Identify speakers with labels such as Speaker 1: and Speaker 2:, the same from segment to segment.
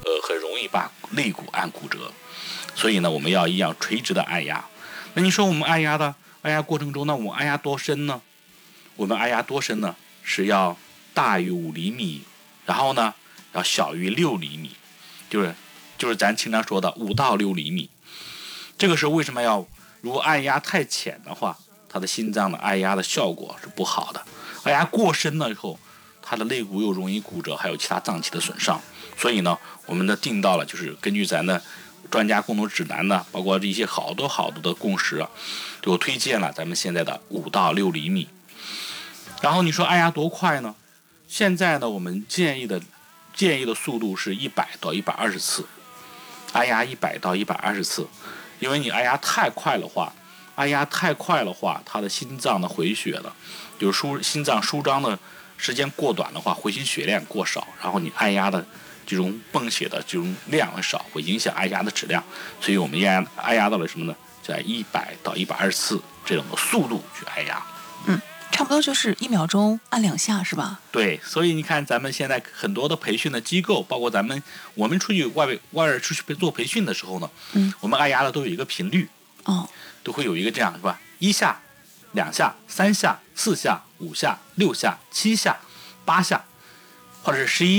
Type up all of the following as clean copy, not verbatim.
Speaker 1: 很容易把肋骨按骨折。所以呢，我们要一样垂直的按压。那你说我们按压过程中呢，我们按压多深呢？我们按压多深呢？是要大于5厘米，然后呢要小于6厘米，就是咱经常说的5到6厘米。这个时候为什么如果按压太浅的话，他的心脏的按压的效果是不好的。按压过深了以后，他的肋骨又容易骨折，还有其他脏器的损伤。所以呢，我们定到了就是根据咱的专家共同指南呢，包括一些好多的共识啊，就推荐了咱们现在的5到6厘米。然后你说按压多快呢？现在呢，我们建议的速度是100到120次，按压100到120次。因为你按压太快的话，它的心脏的回血了，就是心脏舒张的时间过短的话，回心血量过少，然后你按压的这种泵血的这种量很少，会影响按压的质量。所以我们按压到了什么呢？在100到120次这种的速度去按压。
Speaker 2: 差不多就是1秒钟按2下是吧？
Speaker 1: 对，所以你看咱们现在很多的培训的机构，包括我们出去外边出去做培训的时候呢，我们按压的都有一个频率，都会有一个这样是吧？1下、2下、3下、4下、5下、6下、7下、8下，或者是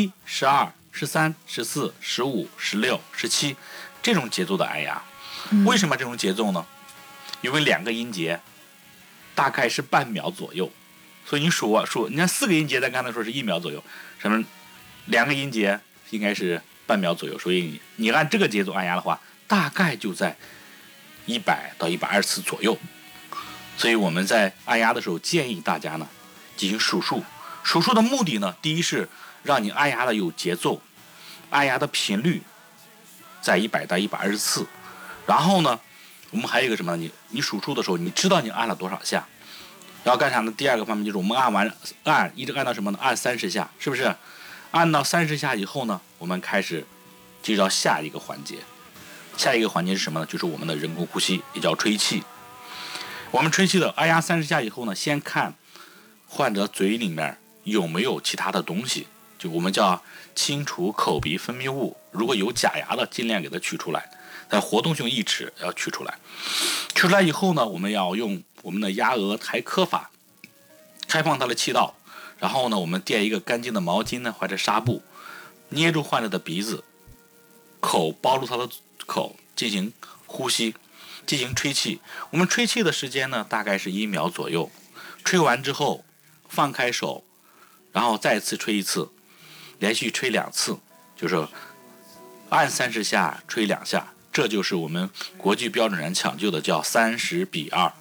Speaker 1: 11、12、13、14、15、16、17这种节奏的按压。为什么这种节奏呢？因为2个音节大概是半秒左右，所以你数，你看4个音节，咱刚才说是1秒左右，什么2个音节应该是半秒左右，所以你按这个节奏按压的话，大概就在100到120次左右。所以我们在按压的时候建议大家呢进行数数。数数的目的呢，第一是让你按压的有节奏，按压的频率在100到120次。然后呢，我们还有一个什么？你数数的时候，你知道你按了多少下，然后干啥呢？第二个方面就是我们一直按到什么呢？按30下，是不是？按到30下以后呢，我们开始进入到下一个环节。下一个环节是什么呢？就是我们的人工呼吸，也叫吹气。我们吹气的按压30下以后呢，先看患者嘴里面有没有其他的东西，就我们叫清除口鼻分泌物。如果有假牙的，尽量给它取出来。在活动性义齿要取出来，取出来以后呢，我们要用我们的压额抬磕法，开放它的气道，然后呢，我们垫一个干净的毛巾呢或者纱布，捏住患者的鼻子，口包住他的口，进行呼吸，进行吹气。我们吹气的时间呢，大概是1秒左右。吹完之后，放开手，然后再次吹1次，连续吹2次，就是按30下吹2下。这就是我们国际标准上讲究的叫30:2，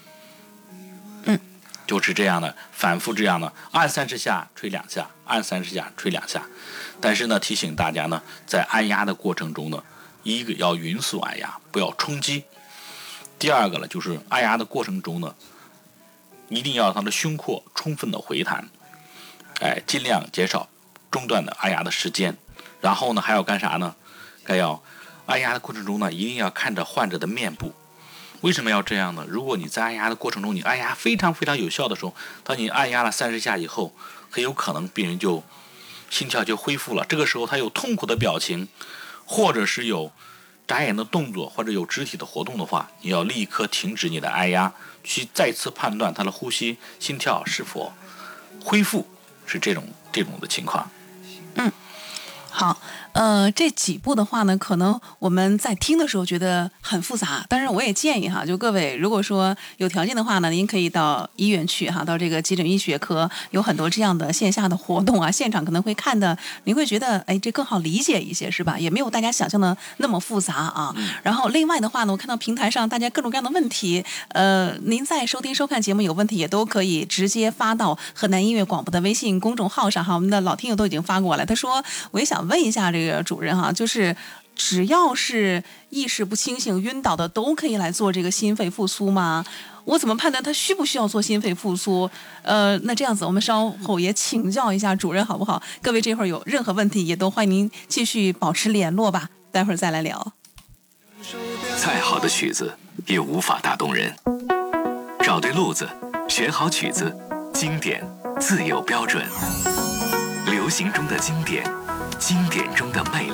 Speaker 1: 就是这样的，反复这样的，按30下吹2下，按30下吹2下。但是呢，提醒大家呢，在按压的过程中呢，一个要匀速按压，不要冲击。第二个呢，就是按压的过程中呢，一定要让它的胸廓充分的回弹，尽量减少中断的按压的时间。然后呢，还要干啥呢？要按压的过程中呢，一定要看着患者的面部。为什么要这样呢？如果你在按压的过程中，你按压非常非常有效的时候，当你按压了30下以后，很有可能病人就心跳就恢复了。这个时候他有痛苦的表情，或者是有眨眼的动作，或者有肢体的活动的话，你要立刻停止你的按压，去再次判断他的呼吸、心跳是否恢复，是这种的情况。
Speaker 2: 好，这几步的话呢，可能我们在听的时候觉得很复杂，但是我也建议哈，就各位如果说有条件的话呢，您可以到医院去哈，到这个急诊医学科，有很多这样的线下的活动啊，现场可能会看的，您会觉得这更好理解一些，是吧？也没有大家想象的那么复杂啊。然后另外的话呢，我看到平台上大家各种各样的问题，您在收听收看节目有问题也都可以直接发到河南音乐广播的微信公众号上哈，我们的老听友都已经发过来，他说我也想问一下这个主任哈，就是只要是意识不清醒、晕倒的都可以来做这个心肺复苏吗？我怎么判断他需不需要做心肺复苏？那这样子我们稍后也请教一下主任好不好？各位这会儿有任何问题也都欢迎您继续保持联络吧，待会儿再来聊。
Speaker 3: 再好的曲子也无法打动人，找对路子，选好曲子，经典自有标准，流行中的经典，经典中的魅力。